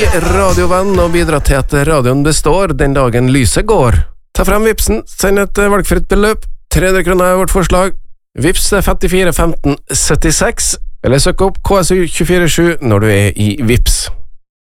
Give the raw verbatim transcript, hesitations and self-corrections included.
radiovenn og bidra til at radioen består den dagen lyset går. Ta frem Vipsen, send et valgfritt beløp, tre hundre kroner er vårt forslag. Vips er femtifire femten syttiseks, eller søk opp K S U to fire sju når du er i Vips.